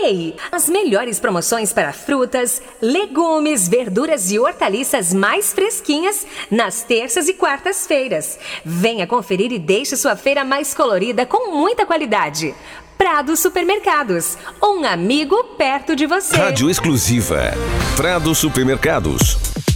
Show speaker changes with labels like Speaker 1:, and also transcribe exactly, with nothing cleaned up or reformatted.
Speaker 1: Ei, as melhores promoções para frutas, legumes, verduras e hortaliças mais fresquinhas nas terças e quartas-feiras. Venha conferir e deixe sua feira mais colorida com muita qualidade. Prado Supermercados, um amigo perto de você.
Speaker 2: Rádio exclusiva Prado Supermercados.